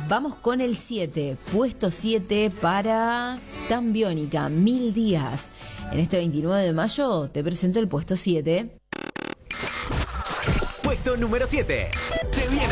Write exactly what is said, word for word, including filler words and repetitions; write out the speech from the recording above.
Vamos con el siete, puesto siete para Tambiónica, Mil Días. En este veintinueve de mayo te presento el puesto siete. Puesto número siete. Se viene